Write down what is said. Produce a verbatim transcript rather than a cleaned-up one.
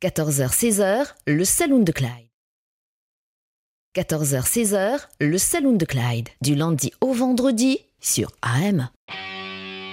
quatorze heures seize heures, le Saloon de Clyde. quatorze heures seize heures, le Saloon de Clyde. Du lundi au vendredi sur A M.